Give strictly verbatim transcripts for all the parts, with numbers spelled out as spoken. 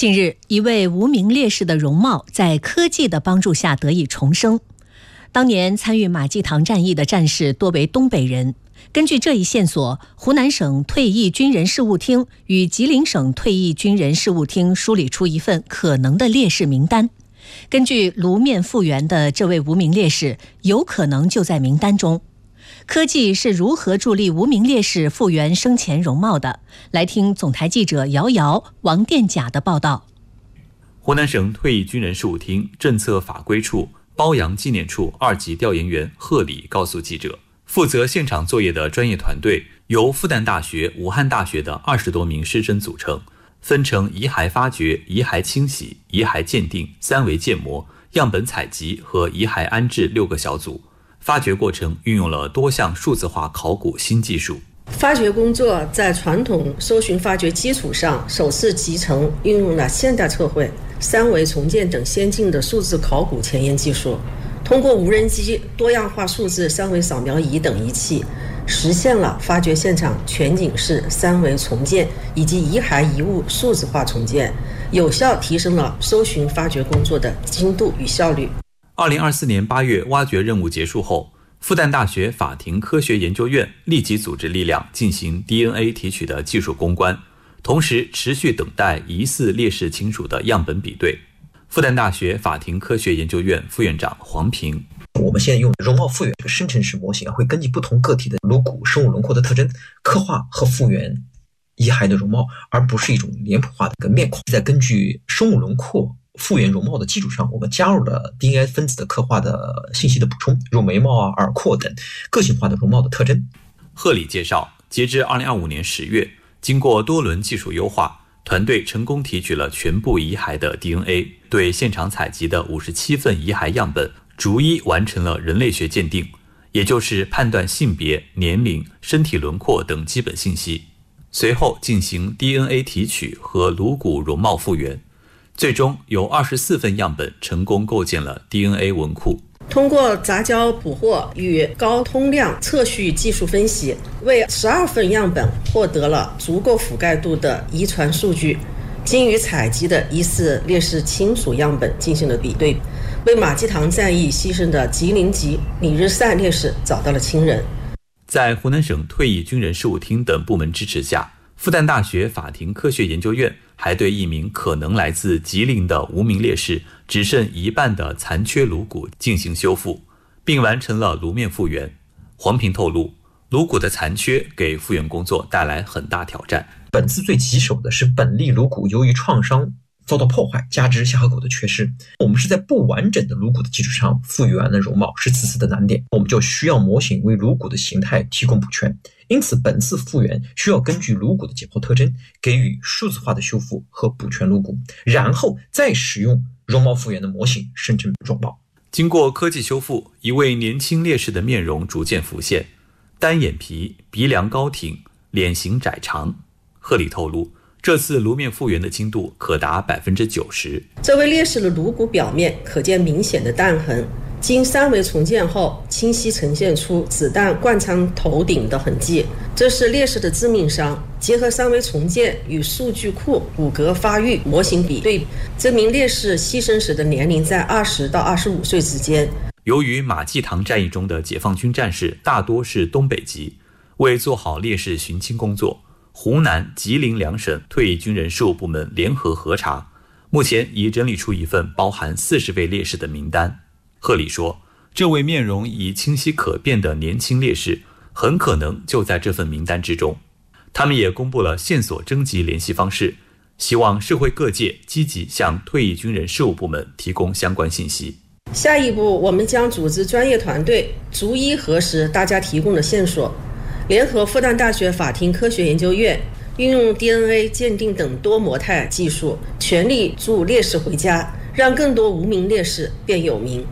近日，一位无名烈士的容貌在科技的帮助下得以重生。当年参与马济塘战役的战士多为东北人。根据这一线索，湖南省退役军人事务厅与吉林省退役军人事务厅梳理出一份可能的烈士名单。根据颅面复原的这位无名烈士，有可能就在名单中。科技是如何助力无名烈士复原生前容貌的？来听总台记者姚瑶、王殿甲的报道。 湖南省退役军人事务厅政策法规处褒扬纪念处二级调研员贺礼告诉记者，负责现场作业的专业团队由复旦大学、武汉大学的二十多名师生组成，分成遗骸发掘、遗骸清洗、遗骸鉴定、三维建模、样本采集和遗骸安置六个小组。发掘过程运用了多项数字化考古新技术。 发掘工作在传统搜寻发掘基础上，首次集成运用了现代测绘、三维重建等先进的数字考古前沿技术，通过无人机、多样化数字三维扫描仪等仪器，实现了发掘现场全景式三维重建以及遗骸遗物数字化重建，有效提升了搜寻发掘工作的精度与效率。 二零二四年八月挖掘任务结束后，复旦大学法庭科学研究院立即组织力量进行 D N A 提取的技术攻关，同时持续等待疑似烈士亲属的样本比对。复旦大学法庭科学研究院副院长黄平， 我们现在用容貌复原这个生成式模型，会根据不同个体的颅骨生物轮廓的特征，刻画和复原遗骸的容貌，而不是一种脸谱化的一个面孔。再根据生物轮廓复原容貌的基础上，我们加入了 D N A 分子的刻画的信息的补充，如眉毛啊、耳廓等个性化的容貌的特征。 贺礼介绍，截至二零二五年十月，经过多轮技术优化，团队成功提取了全部遗骸的 D N A， 对现场采集的五十七份遗骸样本逐一完成了人类学鉴定，也就是判断性别、年龄、身体轮廓等基本信息，随后进行 D N A 提取和颅骨容貌复原。最终有二十四份样本成功构建了 D N A 文库。 通过杂交捕获与高通量测序技术分析，为十二份样本获得了足够覆盖度的遗传数据，经与采集的疑似烈士亲属样本进行了比对，为马济塘战役牺牲的吉林籍李日善烈士找到了亲人。 在湖南省退役军人事务厅等部门支持下，复旦大学法庭科学研究院还对一名可能来自吉林的无名烈士只剩一半的残缺颅骨进行修复，并完成了颅面复原。黄平透露，颅骨的残缺给复原工作带来很大挑战。 本次最棘手的是本例颅骨由于创伤遭到破坏，加之下颌骨的缺失，我们是在不完整的颅骨的基础上复原了容貌，是此次的难点。我们就需要模型为颅骨的形态提供补全，因此本次复原需要根据颅骨的解剖特征给予数字化的修复和补全颅骨，然后再使用容貌复原的模型生成容貌。 经过科技修复，一位年轻烈士的面容逐渐浮现，单眼皮、鼻梁高挺，脸型窄长。贺礼透露，这次颅面复原的精度可达 百分之九十。 这位烈士的颅骨表面可见明显的弹痕，经三维重建后清晰呈现出子弹贯穿头顶的痕迹，这是烈士的致命伤。结合三维重建与数据库骨骼发育模型比对，这名烈士牺牲时的年龄在二十到二十五岁之间。 由于马济塘战役中的解放军战士大多是东北籍，为做好烈士寻亲工作，湖南、吉林两省退役军人事务部门联合核查，目前已整理出一份包含四十位烈士的名单。贺礼说，这位面容已清晰可辨的年轻烈士很可能就在这份名单之中。他们也公布了线索征集联系方式，希望社会各界积极向退役军人事务部门提供相关信息。 下一步，我们将组织专业团队逐一核实大家提供的线索，联合复旦大学法庭科学研究院，运用 D N A 鉴定等多模态技术，全力助烈士回家，让更多无名烈士变有名。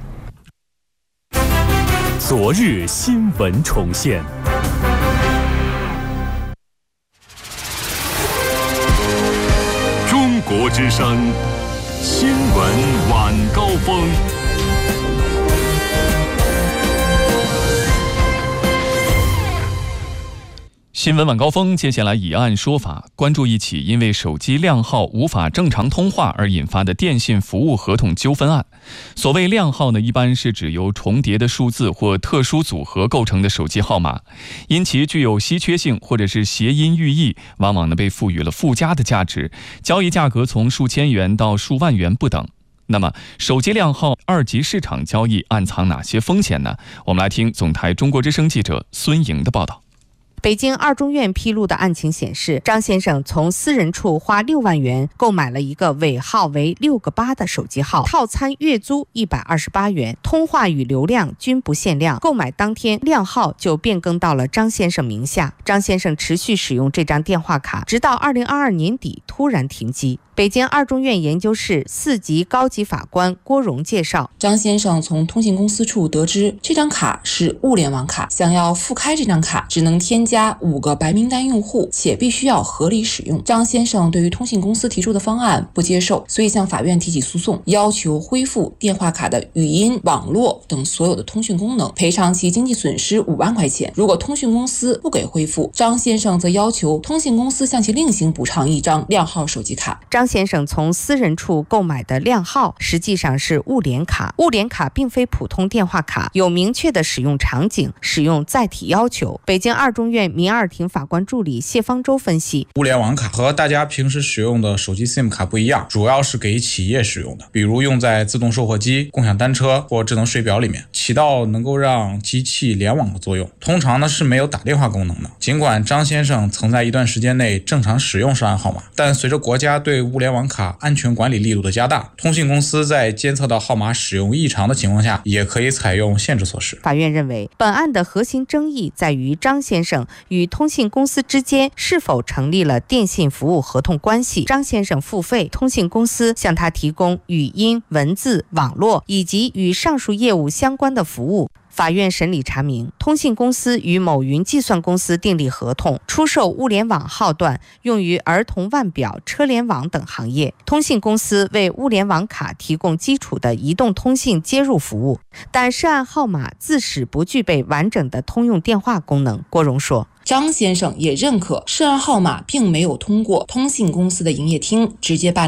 昨日新闻重现，中国之声新闻晚高峰。 新闻晚高峰，接下来以案说法，关注一起因为手机靓号无法正常通话而引发的电信服务合同纠纷案。所谓靓号呢，一般是指由重叠的数字或特殊组合构成的手机号码，因其具有稀缺性或者是谐音寓意，往往呢被赋予了附加的价值，交易价格从数千元到数万元不等。那么，手机靓号二级市场交易暗藏哪些风险呢？我们来听总台中国之声记者孙莹的报道。 北京二中院披露的案情显示，张先生从私人处花六万元购买了一个尾号为六个八的手机号，套餐月租一百二十八元，通话与流量均不限量。购买当天，靓号就变更到了张先生名下。张先生持续使用这张电话卡，直到二零二二年底突然停机。北京二中院研究室四级高级法官郭荣介绍， 张先生从通信公司处得知这张卡是物联网卡，想要复开这张卡只能添加五个白名单用户，且必须要合理使用。张先生对于通信公司提出的方案不接受，所以向法院提起诉讼，要求恢复电话卡的语音、网络等所有的通讯功能，赔偿其经济损失五万块钱。如果通讯公司不给恢复，张先生则要求通信公司向其另行补偿一张靓号手机卡。 张先生从私人处购买的靓号实际上是物联卡，物联卡并非普通电话卡，有明确的使用场景、使用载体要求。北京二中院民二庭法官助理谢方舟分析， 物联网卡和大家平时使用的手机 SIM 卡不一样，主要是给企业使用的，比如用在自动售货机、共享单车或智能水表里面，起到能够让机器联网的作用。通常呢是没有打电话功能的。尽管张先生曾在一段时间内正常使用涉案号码，但随着国家对物联网卡安全管理力度的加大，通信公司在监测到号码使用异常的情况下，也可以采用限制措施。 法院认为，本案的核心争议在于张先生与通信公司之间是否成立了电信服务合同关系。张先生付费，通信公司向他提供语音、文字、网络以及与上述业务相关的服务。法院审理查明，通信公司与某云计算公司订立合同，出售物联网号段用于儿童腕表、车联网等行业。通信公司为物联网卡提供基础的移动通信接入服务，但涉案号码自始不具备完整的通用电话功能。郭荣说， 张先生也认可涉案号码并没有通过通信公司的营业厅直接办理